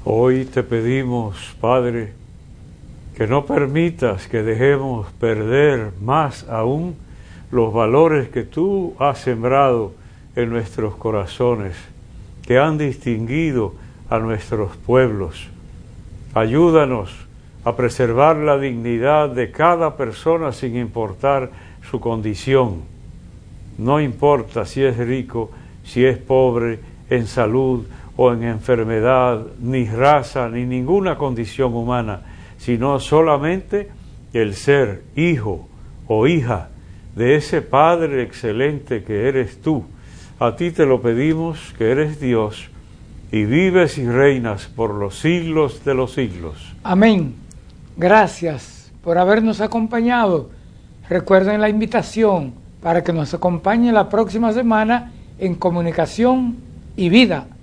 Hoy te pedimos, Padre, que no permitas que dejemos perder más aún los valores que tú has sembrado en nuestros corazones, que han distinguido a nuestros pueblos. Ayúdanos a preservar la dignidad de cada persona sin importar su condición. No importa si es rico, si es pobre, en salud o en enfermedad, ni raza, ni ninguna condición humana, sino solamente el ser hijo o hija de ese Padre excelente que eres tú. A ti te lo pedimos, que eres Dios, y vives y reinas por los siglos de los siglos. Amén. Gracias por habernos acompañado. Recuerden la invitación para que nos acompañe la próxima semana en Comunicación y Vida.